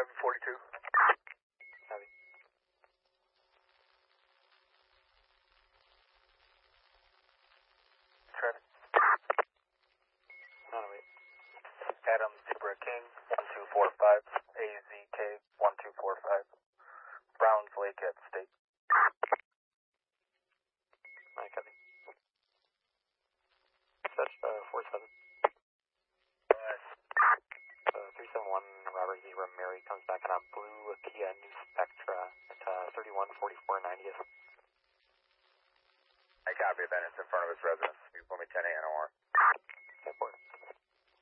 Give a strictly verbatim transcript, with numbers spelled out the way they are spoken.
five forty-two. Copy. Traffic. No, no, wait. Adam Zebra King, one two four five, A Z K, one two four five. Browns Lake at State. I copy. Such, uh, four seven. Uh, three seven one, Robert Zebra Mary comes back on a blue Kia New Spectra at uh, thirty-one forty-four ninetieth. I copy that. It's in front of his residence. You put me ten A N O R.